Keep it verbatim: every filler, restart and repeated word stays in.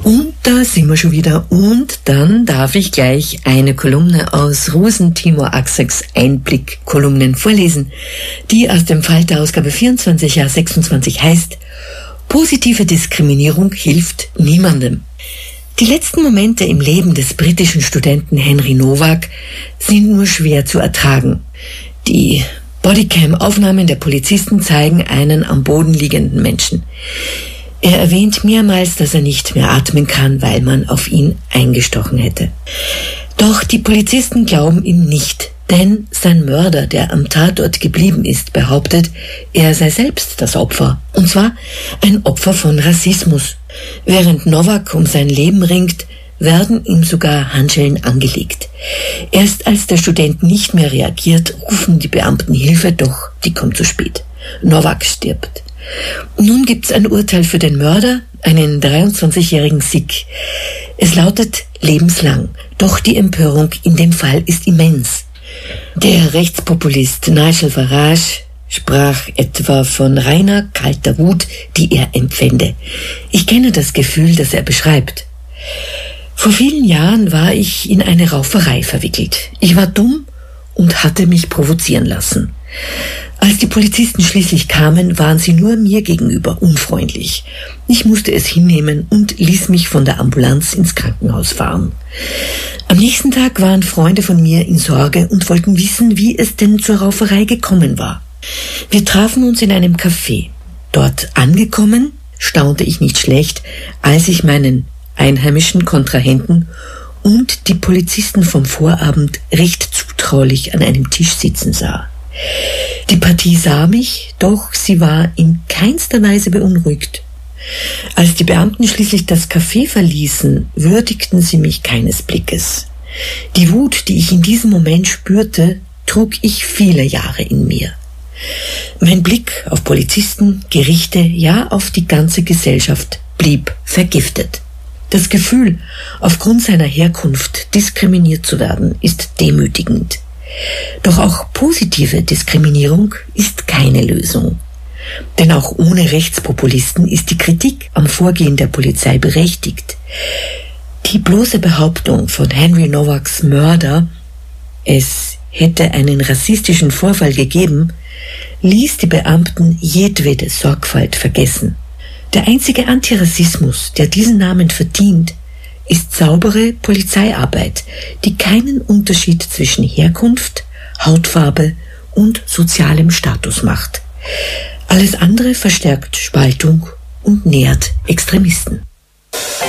Und da sind wir schon wieder. Und dann darf ich gleich eine Kolumne aus Rusen Timur Aksaks Einblick-Kolumnen vorlesen, die aus dem Falter Ausgabe vierundzwanzig, Jahr sechsundzwanzig heißt: Positive Diskriminierung hilft niemandem. Die letzten Momente im Leben des britischen Studenten Henry Nowak sind nur schwer zu ertragen. Die Bodycam-Aufnahmen der Polizisten zeigen einen am Boden liegenden Menschen. Er erwähnt mehrmals, dass er nicht mehr atmen kann, weil man auf ihn eingestochen hätte. Doch die Polizisten glauben ihm nicht, denn sein Mörder, der am Tatort geblieben ist, behauptet, er sei selbst das Opfer. Und zwar ein Opfer von Rassismus. Während Nowak um sein Leben ringt, werden ihm sogar Handschellen angelegt. Erst als der Student nicht mehr reagiert, rufen die Beamten Hilfe, doch die kommt zu spät. Nowak stirbt. Nun gibt's ein Urteil für den Mörder, einen dreiundzwanzigjährigen Sikh. Es lautet lebenslang, doch die Empörung in dem Fall ist immens. Der Rechtspopulist Nigel Farage sprach etwa von reiner, kalter Wut, die er empfände. Ich kenne das Gefühl, das er beschreibt. Vor vielen Jahren war ich in eine Rauferei verwickelt. Ich war dumm und hatte mich provozieren lassen. Als die Polizisten schließlich kamen, waren sie nur mir gegenüber unfreundlich. Ich musste es hinnehmen und ließ mich von der Ambulanz ins Krankenhaus fahren. Am nächsten Tag waren Freunde von mir in Sorge und wollten wissen, wie es denn zur Rauferei gekommen war. Wir trafen uns in einem Café. Dort angekommen, staunte ich nicht schlecht, als ich meinen einheimischen Kontrahenten und die Polizisten vom Vorabend recht zutraulich an einem Tisch sitzen sah. Die Partie sah mich, doch sie war in keinster Weise beunruhigt. Als die Beamten schließlich das Café verließen, würdigten sie mich keines Blickes. Die Wut, die ich in diesem Moment spürte, trug ich viele Jahre in mir. Mein Blick auf Polizisten, Gerichte, ja auf die ganze Gesellschaft blieb vergiftet. Das Gefühl, aufgrund seiner Herkunft diskriminiert zu werden, ist demütigend. Doch auch positive Diskriminierung ist keine Lösung. Denn auch ohne Rechtspopulisten ist die Kritik am Vorgehen der Polizei berechtigt. Die bloße Behauptung von Henry Nowaks Mörder, es hätte einen rassistischen Vorfall gegeben, ließ die Beamten jedwede Sorgfalt vergessen. Der einzige Antirassismus, der diesen Namen verdient, ist saubere Polizeiarbeit, die keinen Unterschied zwischen Herkunft, Hautfarbe und sozialem Status macht. Alles andere verstärkt Spaltung und nährt Extremisten.